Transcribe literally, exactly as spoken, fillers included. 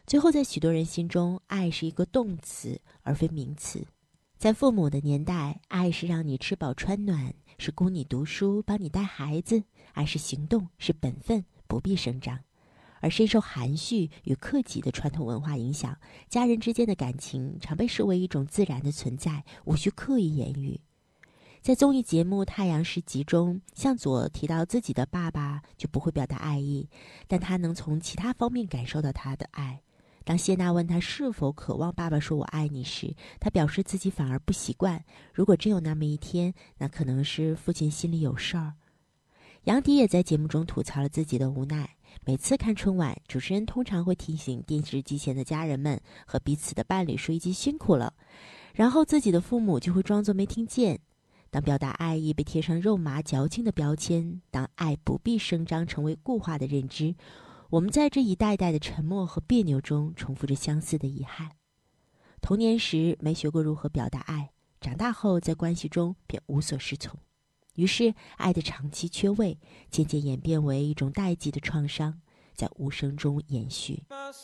最后，在许多人心中，爱是一个动词而非名词。在父母的年代，爱是让你吃饱穿暖，是供你读书，帮你带孩子；爱是行动，是本分，不必声张。而深受含蓄与克己的传统文化影响，家人之间的感情常被视为一种自然的存在，无需刻意言语。在综艺节目《太阳时集》中，向佐提到自己的爸爸就不会表达爱意，但他能从其他方面感受到他的爱。当谢娜问他是否渴望爸爸说我爱你时，他表示自己反而不习惯，如果真有那么一天，那可能是父亲心里有事儿。杨迪也在节目中吐槽了自己的无奈，每次看春晚，主持人通常会提醒电视机前的家人们和彼此的伴侣说一句辛苦了，然后自己的父母就会装作没听见。当表达爱意被贴上肉麻矫情的标签，当爱不必声张成为固化的认知，我们在这一代代的沉默和别扭中重复着相似的遗憾。童年时没学过如何表达爱，长大后在关系中便无所适从，于是爱的长期缺位渐渐演变为一种代际的创伤，在无声中延续。